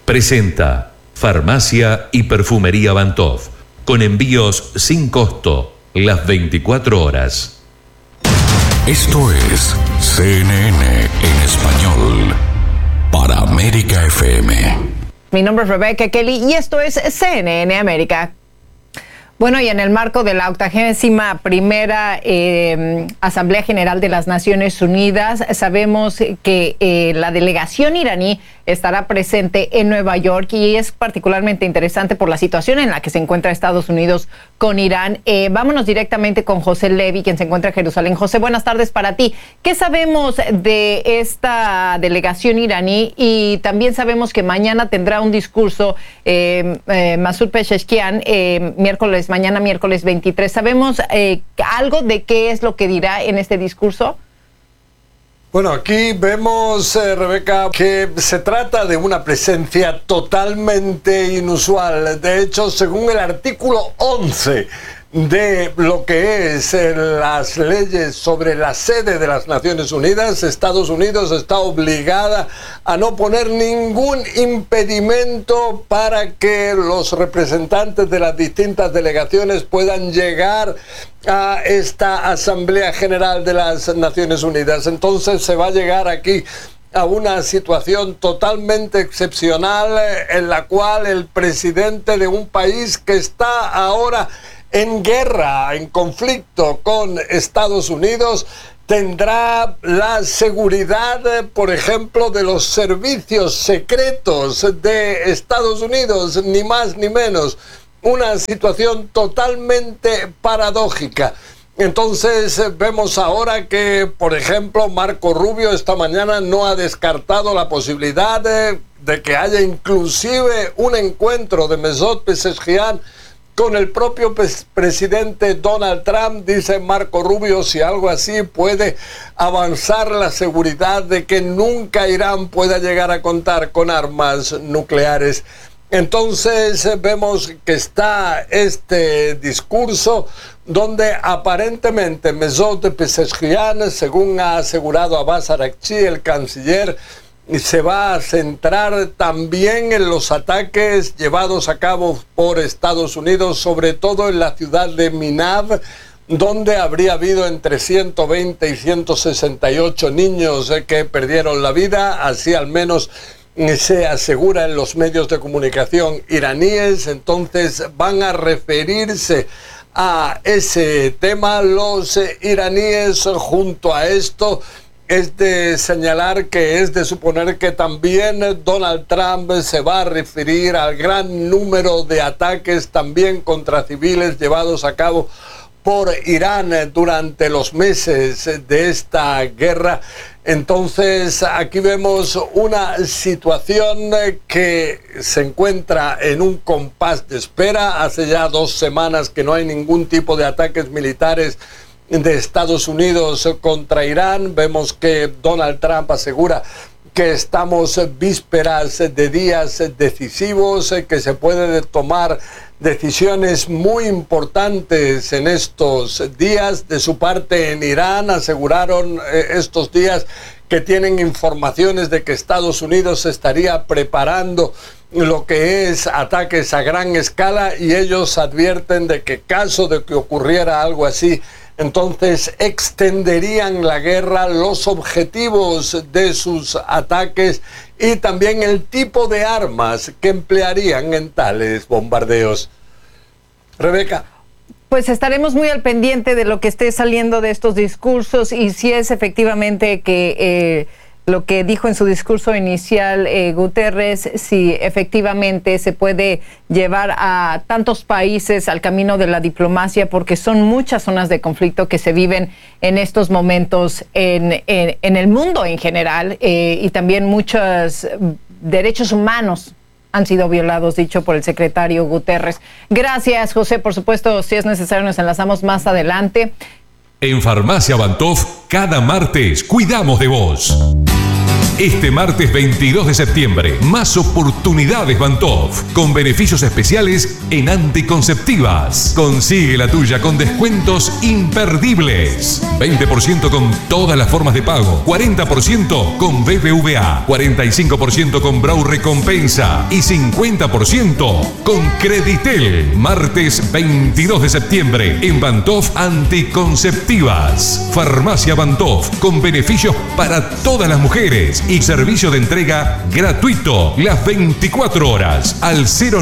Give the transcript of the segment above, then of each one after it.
presenta Farmacia y Perfumería Bantov, con envíos sin costo, las 24 horas. Esto es CNN en español, para América FM. Mi nombre es Rebecca Kelly y esto es CNN América. Bueno, y en el marco de la 81ª Asamblea General de las Naciones Unidas, sabemos que la delegación iraní estará presente en Nueva York y es particularmente interesante por la situación en la que se encuentra Estados Unidos con Irán. Vámonos directamente con José Levy, quien se encuentra en Jerusalén. José, buenas tardes para ti. ¿Qué sabemos de esta delegación iraní? Y también sabemos que mañana tendrá un discurso Masoud Pezeshkian, mañana miércoles 23. ¿Sabemos algo de qué es lo que dirá en este discurso? Bueno, aquí vemos, Rebeca, que se trata de una presencia totalmente inusual. De hecho, según el artículo 11 de lo que es las leyes sobre la sede de las Naciones Unidas, Estados Unidos está obligada a no poner ningún impedimento para que los representantes de las distintas delegaciones puedan llegar a esta Asamblea General de las Naciones Unidas. Entonces se va a llegar aquí a una situación totalmente excepcional en la cual el presidente de un país que está ahora en guerra, en conflicto con Estados Unidos, tendrá la seguridad, por ejemplo, de los servicios secretos de Estados Unidos, ni más ni menos. Una situación totalmente paradójica. Entonces vemos ahora que, por ejemplo, Marco Rubio esta mañana no ha descartado la posibilidad de que haya inclusive un encuentro de Masoud Pezeshkian con el propio presidente Donald Trump. Dice Marco Rubio, si algo así puede avanzar la seguridad de que nunca Irán pueda llegar a contar con armas nucleares. Entonces vemos que está este discurso donde aparentemente Masoud Pezeshkian, según ha asegurado Abbas Araghchi, el canciller, se va a centrar también en los ataques llevados a cabo por Estados Unidos, sobre todo en la ciudad de Minav, donde habría habido entre 120 y 168 niños que perdieron la vida, así al menos se asegura en los medios de comunicación iraníes. Entonces van a referirse a ese tema los iraníes. Junto a esto es de señalar que es de suponer que también Donald Trump se va a referir al gran número de ataques también contra civiles llevados a cabo por Irán durante los meses de esta guerra. Entonces aquí vemos una situación que se encuentra en un compás de espera. Hace ya 2 semanas que no hay ningún tipo de ataques militares de Estados Unidos contra Irán. Vemos que Donald Trump asegura que estamos vísperas de días decisivos, que se pueden tomar decisiones muy importantes en estos días. De su parte, en Irán aseguraron estos días que tienen informaciones de que Estados Unidos estaría preparando lo que es ataques a gran escala, y ellos advierten de que caso de que ocurriera algo así, entonces extenderían la guerra, los objetivos de sus ataques y también el tipo de armas que emplearían en tales bombardeos. Rebeca. Pues estaremos muy al pendiente de lo que esté saliendo de estos discursos y si es efectivamente que lo que dijo en su discurso inicial Guterres, si efectivamente se puede llevar a tantos países al camino de la diplomacia, porque son muchas zonas de conflicto que se viven en estos momentos en el mundo en general, y también muchos derechos humanos han sido violados, dicho por el secretario Guterres. Gracias, José. Por supuesto, si es necesario, nos enlazamos más adelante. En Farmacia Bantov, cada martes cuidamos de vos. Este martes 22 de septiembre, más oportunidades Bantov, con beneficios especiales en anticonceptivas. Consigue la tuya con descuentos imperdibles. 20% con todas las formas de pago, 40% con BBVA, 45% con Brau Recompensa y 50% con Creditel. Martes 22 de septiembre en Bantov Anticonceptivas. Farmacia Bantov, con beneficios para todas las mujeres y servicio de entrega gratuito las 24 horas al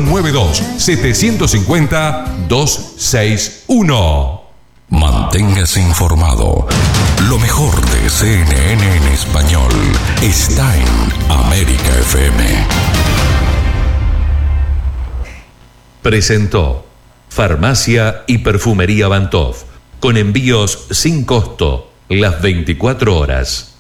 092-750-261. Manténgase informado. Lo mejor de CNN en español está en América FM. Presentó Farmacia y Perfumería Bantov, con envíos sin costo las 24 horas.